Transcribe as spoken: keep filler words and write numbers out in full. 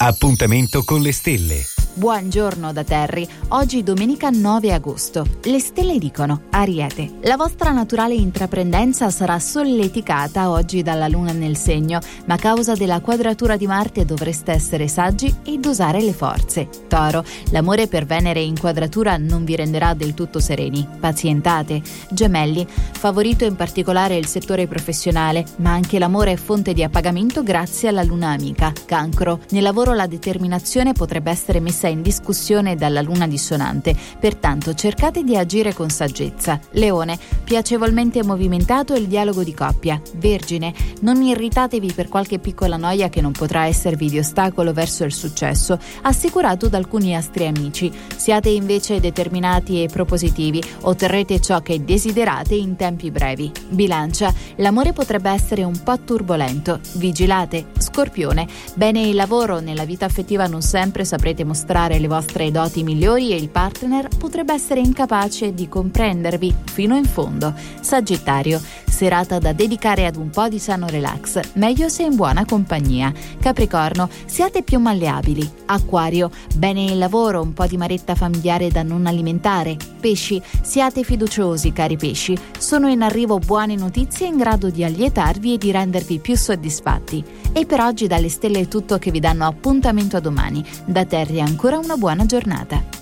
Appuntamento con le stelle. Buongiorno da Terry, oggi domenica nove agosto. Le stelle dicono: Ariete, la vostra naturale intraprendenza sarà solleticata oggi dalla luna nel segno, ma a causa della quadratura di Marte dovreste essere saggi e dosare le forze. Toro, l'amore per Venere in quadratura non vi renderà del tutto sereni, pazientate. Gemelli, favorito in particolare il settore professionale, ma anche l'amore è fonte di appagamento grazie alla luna amica. Cancro, nel lavoro la determinazione potrebbe essere messa in discussione dalla luna dissonante, pertanto cercate di agire con saggezza. Leone, piacevolmente movimentato il dialogo di coppia. Vergine, non irritatevi per qualche piccola noia che non potrà esservi di ostacolo verso il successo, assicurato da alcuni astri amici. Siate invece determinati e propositivi, otterrete ciò che desiderate in tempi brevi. Bilancia, l'amore potrebbe essere un po' turbolento, vigilate. Scorpione, bene il lavoro, nella vita affettiva non sempre saprete mostrare le vostre doti migliori e il partner potrebbe essere incapace di comprendervi fino in fondo. Sagittario, serata da dedicare ad un po' di sano relax, meglio se in buona compagnia. Capricorno, siate più malleabili. Acquario, bene il lavoro, un po' di maretta familiare da non alimentare. Pesci, siate fiduciosi cari pesci, sono in arrivo buone notizie in grado di allietarvi e di rendervi più soddisfatti. E per oggi dalle stelle è tutto, che vi danno appuntamento a domani. Da Terry ancora una buona giornata.